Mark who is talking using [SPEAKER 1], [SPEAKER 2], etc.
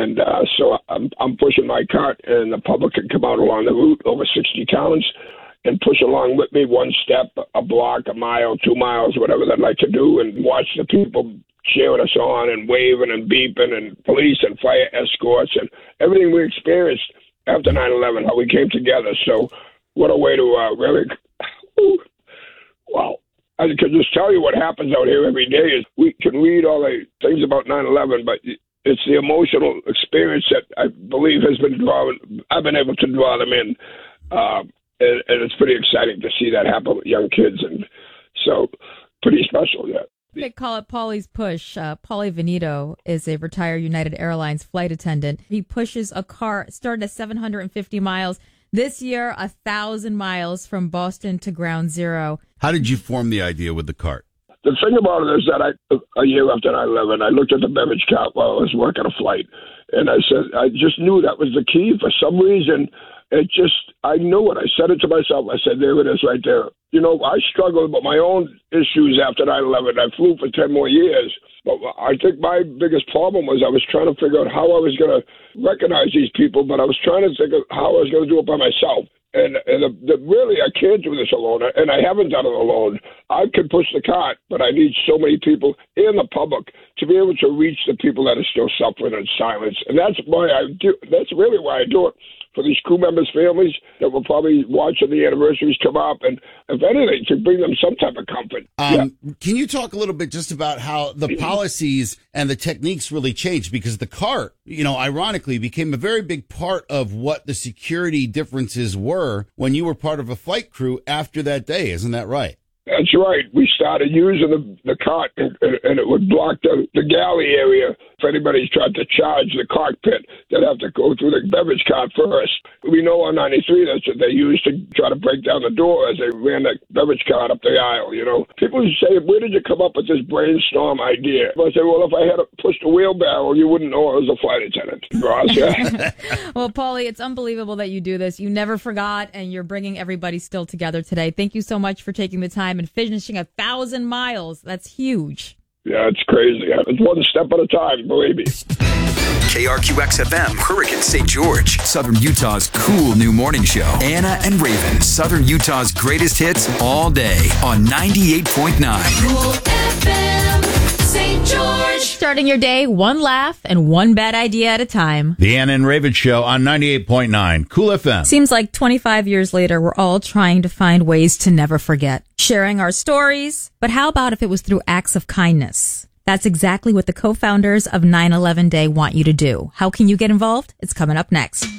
[SPEAKER 1] And so I'm pushing my cart, and the public can come out along the route over 60 towns and push along with me one step, a block, a mile, 2 miles, whatever they'd like to do, and watch the people cheering us on and waving and beeping, and police and fire escorts and everything we experienced after 9/11, how we came together. So what a way to really, well, I can just tell you what happens out here every day is we can read all the things about 9/11, but it's the emotional experience that I believe has been I've been able to draw them in. And it's pretty exciting to see that happen with young kids. And so pretty special, yeah.
[SPEAKER 2] They call it Paulie's push. Paulie Veneto is a retired United Airlines flight attendant. He pushes a car, started at 750 miles. This year, 1,000 miles from Boston to Ground Zero.
[SPEAKER 3] How did you form the idea with the cart?
[SPEAKER 1] The thing about it is that a year after 9/11, I looked at the beverage cart while I was working a flight, and I said, I just knew that was the key. For some reason, I knew it. I said it to myself. I said, there it is right there. You know, I struggled with my own issues after 9/11. I flew for 10 more years. But I think my biggest problem was I was trying to figure out how I was going to recognize these people, but I was trying to think of how I was going to do it by myself. And really, I can't do this alone, and I haven't done it alone. I could push the cart, but I need so many people in the public to be able to reach the people that are still suffering in silence. And that's why I do. That's really why I do it, for these crew members' families that will probably watching the anniversaries come up, and if anything, to bring them some type of comfort.
[SPEAKER 3] Can you talk a little bit just about how the policies and the techniques really changed? Because the cart, you know, ironically became a very big part of what the security differences were when you were part of a flight crew after that day. Isn't that right?
[SPEAKER 1] That's right. We started using the cart, and it would block the galley area. If anybody's tried to charge the cockpit, they'd have to go through the beverage cart first. We know on 93 that's what they used to try to break down the door as they ran the beverage cart up the aisle, you know. People say, where did you come up with this brainstorm idea? I say, well, if I had pushed a wheelbarrow, you wouldn't know I was a flight attendant. Ross, yeah.
[SPEAKER 2] Well, Paulie, it's unbelievable that you do this. You never forgot, and you're bringing everybody still together today. Thank you so much for taking the time and finishing 1,000 miles. That's huge.
[SPEAKER 1] Yeah, it's crazy. It's one step at a time, believe me.
[SPEAKER 4] KRQX-FM, Hurricane St. George, Southern Utah's cool new morning show. Anna and Raven, Southern Utah's greatest hits all day on 98.9.
[SPEAKER 5] Cool FM, St. George.
[SPEAKER 2] Starting your day, one laugh and one bad idea at a time.
[SPEAKER 3] The Anna and Raven Show on 98.9 Cool FM.
[SPEAKER 2] Seems like 25 years later, we're all trying to find ways to never forget. Sharing our stories. But how about if it was through acts of kindness? That's exactly what the co-founders of 9/11 Day want you to do. How can you get involved? It's coming up next.